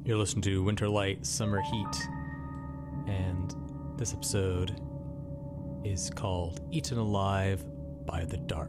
You're listening to Winterlight Summer Heat, and this episode is called Eaten Alive by the Dark.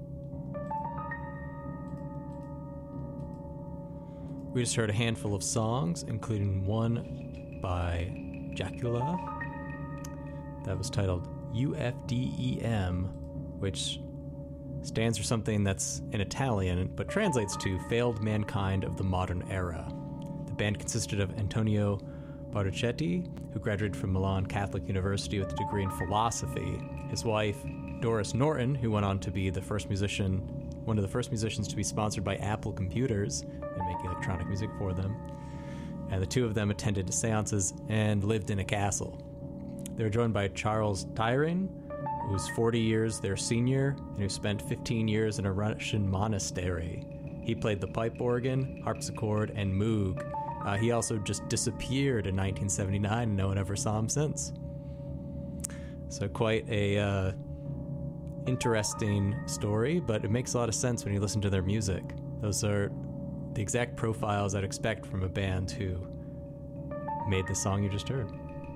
We just heard a handful of songs, including one by Jacula that was titled UFDEM, which stands for something that's in Italian, but translates to Failed Mankind of the Modern Era. The band consisted of Antonio Bartocetti, who graduated from Milan Catholic University with a degree in philosophy, his wife, Doris Norton, who went on to be one of the first musicians to be sponsored by Apple Computers and make electronic music for them, and the two of them attended seances and lived in a castle. They were joined by Charles Tyring, who was 40 years their senior and who spent 15 years in a Russian monastery. He played the pipe organ, harpsichord, and moog. He also just disappeared in 1979 and no one ever saw him since. So quite a interesting story, but it makes a lot of sense when you listen to their music. Those are the exact profiles I'd expect from a band who made the song you just heard.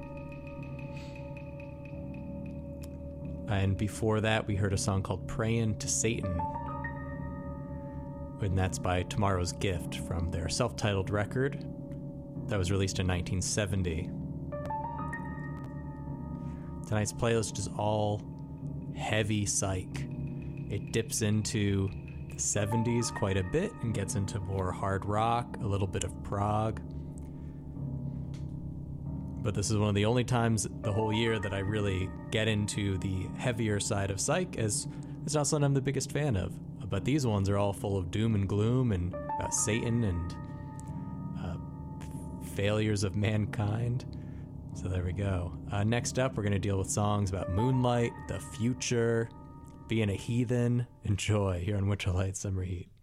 And before that, we heard a song called Praying to Satan, and that's by Tomorrow's Gift from their self-titled record that was released in 1970. Tonight's playlist is all heavy psych. It dips into the 70s quite a bit and gets into more hard rock, a little bit of prog. But this is one of the only times the whole year that I really get into the heavier side of psych, as it's not something I'm the biggest fan of. But these ones are all full of doom and gloom and Satan and failures of mankind. So there we go. Next up, we're going to deal with songs about moonlight, the future, being a heathen. Enjoy here on Winterlight Summer Heat.